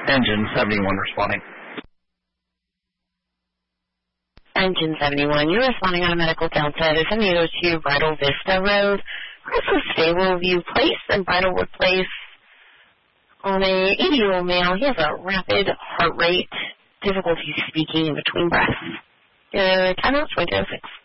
Engine 71 responding. Engine 71, you're responding on a medical delta to 7802 Bridal Vista Road. Also stable view place and Bridal Wood Place on a 80-year-old male. He has a rapid heart rate, difficulty speaking in between breaths. Timeout 2006.